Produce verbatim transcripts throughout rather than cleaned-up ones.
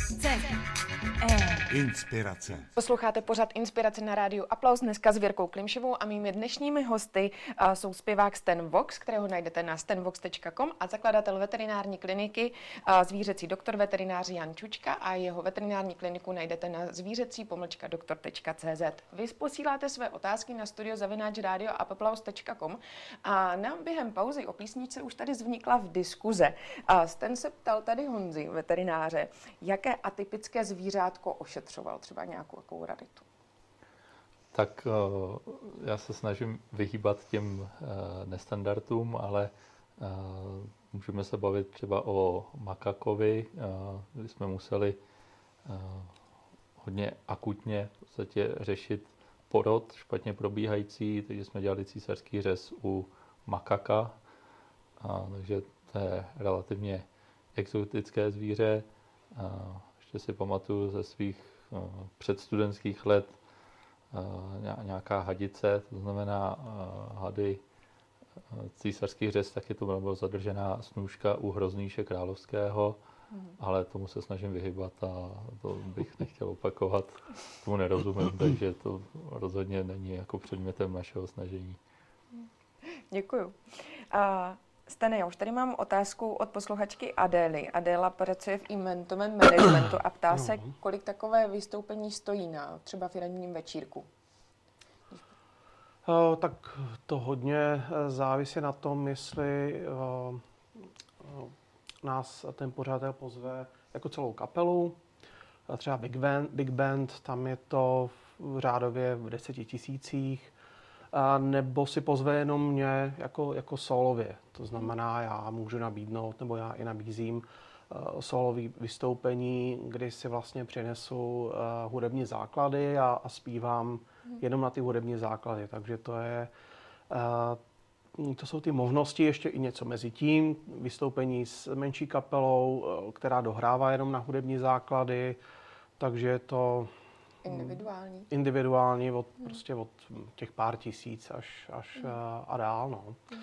C. E. Inspirace. Posloucháte pořad Inspirace na rádiu Aplaus dneska s Věrkou Klimšovou a mými dnešními hosty uh, jsou zpěvák Stan Vox, kterého najdete na stan vox tečka com a zakladatel veterinární kliniky uh, zvířecí doktor veterinář Jan Čučka a jeho veterinární kliniku najdete na zvířecí pomlčka doktor tečka cé zet. Vy posíláte své otázky na studio zavináč rádio aplaus tečka com a nám během pauzy o písničce už tady vznikla v diskuze. Uh, Stan se ptal tady Honzi, veterináře, jaké atypické zvířátko ošetřoval, třeba nějakou takovou raritu. Tak já se snažím vyhýbat těm nestandardům, ale můžeme se bavit třeba o makakovi, kdy jsme museli hodně akutně v podstatě řešit porod špatně probíhající, takže jsme dělali císařský řez u makaka, takže to je relativně exotické zvíře. Ještě si pamatuju ze svých předstudentských let nějaká hadice, to znamená hady císařský řez, taky to byla zadržená snůžka u hroznýše královského, mm. ale tomu se snažím vyhybat a to bych nechtěl opakovat, tomu nerozumím, takže to rozhodně není jako předmětem našeho snažení. Děkuju. A Stane, já už tady mám otázku od posluchačky Adély. Adéla pracuje v eventovém managementu a ptá se, kolik takové vystoupení stojí na třeba firemním večírku. Uh, tak to hodně závisí na tom, jestli uh, uh, nás ten pořadatel pozve jako celou kapelu, uh, třeba Big Band, Big Band, tam je to v řádově v deseti tisících, a nebo si pozve jenom mě jako, jako solově. To znamená, já můžu nabídnout, nebo já i nabízím uh, solový vystoupení, kdy si vlastně přinesu uh, hudební základy a, a zpívám jenom na ty hudební základy. Takže to je, uh, to jsou ty možnosti, ještě i něco mezi tím. Vystoupení s menší kapelou, uh, která dohrává jenom na hudební základy. Takže je to individuální. Individuální od, hmm. prostě od těch pár tisíc až, až hmm. a dál. No. Hmm.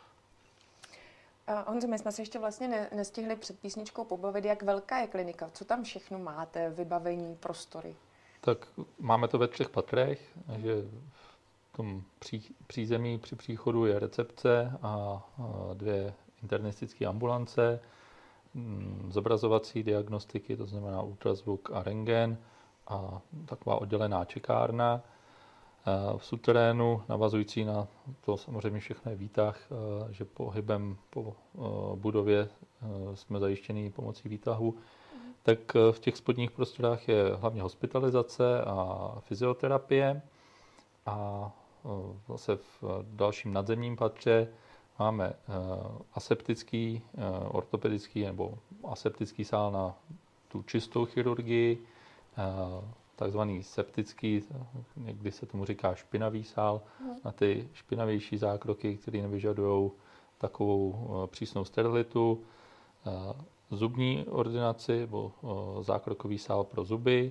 Uh, Honzo, my jsme se ještě vlastně ne, nestihli před písničkou pobavit, jak velká je klinika, co tam všechno máte, vybavení, prostory. Tak máme to ve třech patrech, že v tom pří, přízemí při příchodu je recepce a, a dvě internistické ambulance, m, zobrazovací diagnostiky, to znamená ultrazvuk a rentgen, a taková oddělená čekárna. V suterénu, navazující na to samozřejmě všechno je výtah, že pohybem po budově jsme zajištěni pomocí výtahu, tak v těch spodních prostorách je hlavně hospitalizace a fyzioterapie a zase v dalším nadzemním patře máme aseptický, ortopedický nebo aseptický sál na tu čistou chirurgii, takzvaný septický, někdy se tomu říká špinavý sál, hmm. na ty špinavější zákroky, které nevyžadují takovou přísnou sterilitu, zubní ordinaci nebo zákrokový sál pro zuby,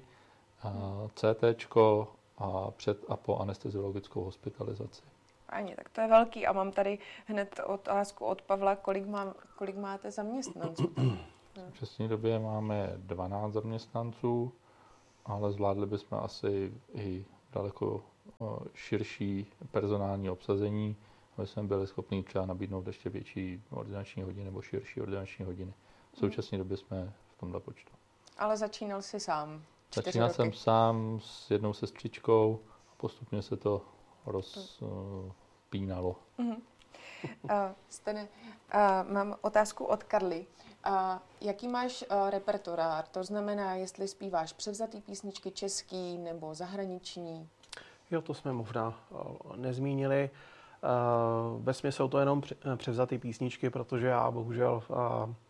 CTčko a před a po anesteziologickou hospitalizaci. Ani, tak to je velký a mám tady hned otázku od Pavla, kolik, má, kolik máte zaměstnanců? V současné době máme dvanáct zaměstnanců, ale zvládli bychom asi i daleko širší personální obsazení, aby jsme byli schopni třeba nabídnout ještě větší ordinační hodiny nebo širší ordinační hodiny. V současné době jsme v tomhle počtu. Ale začínal jsi sám? Začínal jsem sám s jednou sestřičkou a postupně se to rozpínalo. Uh-huh. Uh, Stane, uh, mám otázku od Karly. Uh, jaký máš uh, repertoár? To znamená, jestli zpíváš převzatý písničky český nebo zahraniční? Jo, to jsme možná uh, nezmínili. Uh, vesměs jsou to jenom převzatý písničky, protože já bohužel uh,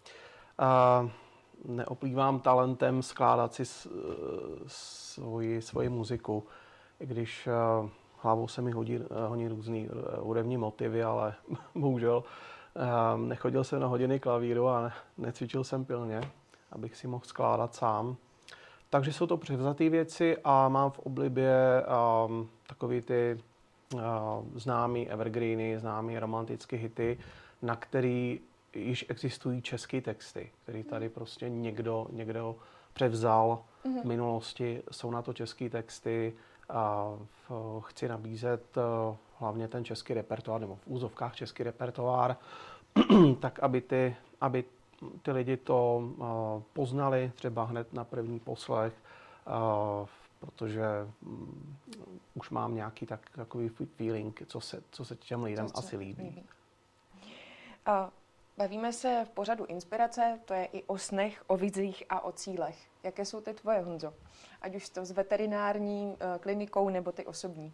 uh, neoplývám talentem skládat si s, uh, svoji, svoji muziku. I když uh, hlavou se mi hodí, hodí různý hudební motivy, ale bohužel um, nechodil jsem na hodiny klavíru a ne, necvičil jsem pilně, abych si mohl skládat sám. Takže jsou to převzaté věci a mám v oblibě um, takový ty uh, známý evergreeny, známý romantické hity, na který již existují české texty, který tady prostě někdo, někdo převzal mm-hmm. v minulosti. Jsou na to české texty a v, chci nabízet uh, hlavně ten český repertoár, nebo v úzovkách český repertoár, tak aby ty, aby ty lidi to uh, poznali třeba hned na první poslech, uh, protože um, už mám nějaký tak, takový feeling, co se, co se těm lidem co asi líbí. líbí. Uh, bavíme se v pořadu Inspirace, to je i o snech, o vizích a o cílech. Jaké jsou ty tvoje, Honzo? Ať už to s veterinární uh, klinikou nebo ty osobní.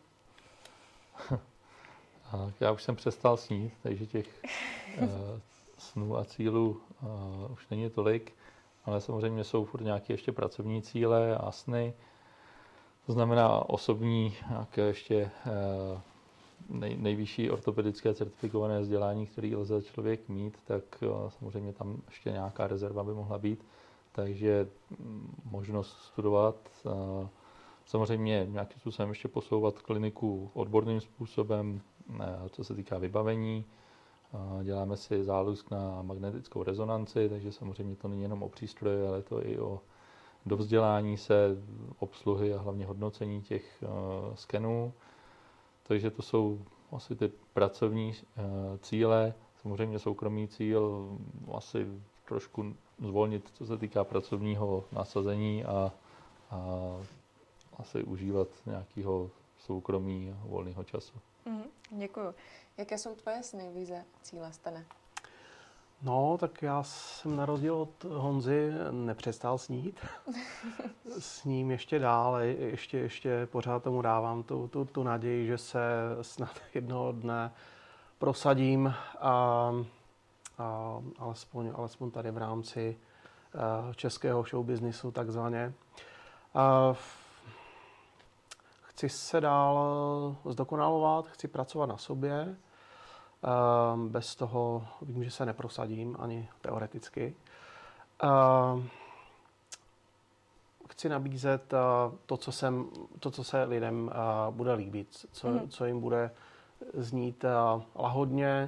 Já už jsem přestal snít, takže těch uh, snů a cílů uh, už není tolik, ale samozřejmě jsou furt nějaké ještě pracovní cíle a sny. To znamená osobní, nějaké ještě uh, nej, nejvyšší ortopedické certifikované vzdělání, které lze člověk mít, tak uh, samozřejmě tam ještě nějaká rezerva by mohla být. Takže um, možnost studovat, uh, samozřejmě nějakým způsobem ještě posouvat kliniku odborným způsobem, co se týká vybavení. Děláme si zálusk na magnetickou rezonanci, takže samozřejmě to není jenom o přístroji, ale to i o dovzdělání se, obsluhy a hlavně hodnocení těch skenů. Takže to jsou asi ty pracovní cíle. Samozřejmě soukromý cíl asi trošku zvolnit, co se týká pracovního nasazení a, a asi užívat nějakého soukromí a volného času. Mm, děkuju. Jaké jsou tvoje sny, vize, cíle, Stane? No, tak já jsem na rozdíl od Honzy nepřestal snít. Sním ještě dál, ještě, ještě pořád tomu dávám tu, tu, tu naději, že se snad jednoho dne prosadím, a, a alespoň, alespoň tady v rámci a, českého showbiznisu takzvaně. A, Chci se dál zdokonalovat, chci pracovat na sobě. Bez toho vím, že se neprosadím ani teoreticky. Chci nabízet to, co, jsem, to, co se lidem bude líbit, co, mm. co jim bude znít lahodně.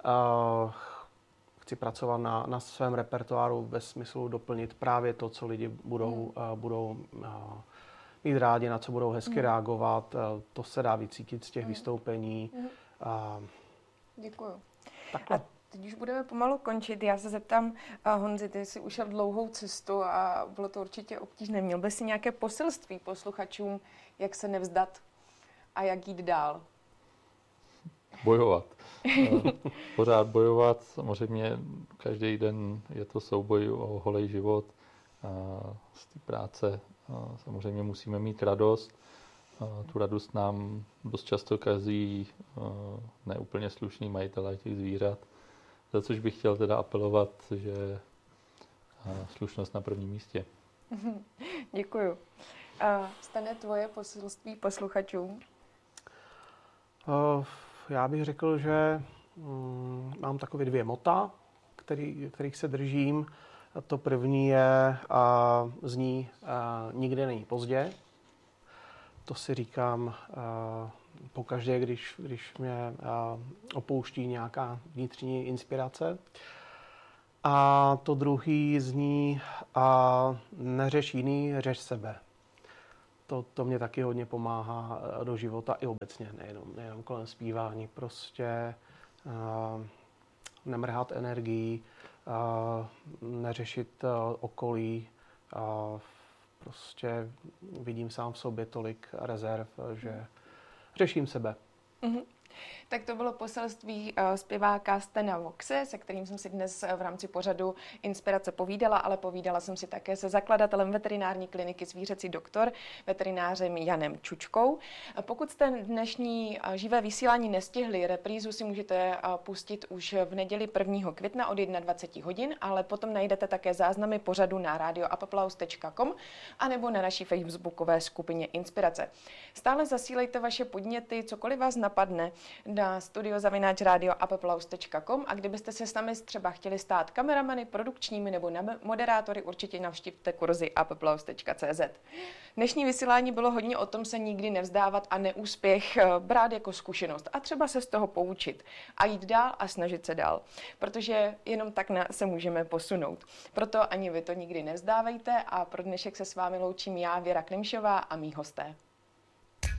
Chci pracovat na, na svém repertoáru ve smyslu doplnit právě to, co lidi budou, mm. budou mít rádi, na co budou hezky mm. reagovat. To se dá vycítit z těch mm. vystoupení. Mm. A... Děkuju. Takhle. A teď už budeme pomalu končit. Já se zeptám, Honzi, ty jsi ušel dlouhou cestu a bylo to určitě obtížné. Měl bys si nějaké poselství posluchačům, jak se nevzdat a jak jít dál? Bojovat. Pořád bojovat. Samozřejmě každý den je to souboj o holej život. Z té práce samozřejmě musíme mít radost. Tu radost nám dost často kazí neúplně slušný majitelé těch zvířat. Za což bych chtěl teda apelovat, že slušnost na prvním místě. Děkuju. Stane tvoje poselství posluchačům? Já bych řekl, že mám takové dvě mota, který, kterých se držím. To první je a zní a nikdy není pozdě. To si říkám a, pokaždé, když, když mě a, opouští nějaká vnitřní inspirace. A to druhý zní a neřeš jiný, řeš sebe. To, to mě taky hodně pomáhá do života i obecně, nejenom, nejenom kolem zpívání. Prostě a, nemrhat energií, a, neřešit a, okolí. A, prostě vidím sám v sobě tolik rezerv, že řeším sebe. Mm-hmm. Tak to bylo poselství uh, zpěváka Stana Voxe, se kterým jsem si dnes v rámci pořadu Inspirace povídala, ale povídala jsem si také se zakladatelem veterinární kliniky Zvířecí doktor, veterinářem Janem Čučkou. Pokud jste dnešní uh, živé vysílání nestihli, reprízu si můžete uh, pustit už v neděli prvního května od dvacet jedna hodin, ale potom najdete také záznamy pořadu na radio apaplaus tečka com anebo na naší facebookové skupině Inspirace. Stále zasílejte vaše podněty, cokoliv vás napadne. na studio zavináč radio applaus tečka com a kdybyste se s námi třeba chtěli stát kameramany, produkčními nebo moderátory, určitě navštivte kurzy applaus tečka cé zet. Dnešní vysílání bylo hodně o tom se nikdy nevzdávat a neúspěch brát jako zkušenost a třeba se z toho poučit a jít dál a snažit se dál, protože jenom tak se můžeme posunout. Proto ani vy to nikdy nevzdávejte a pro dnešek se s vámi loučím já, Věra Klimšová a mý hosté.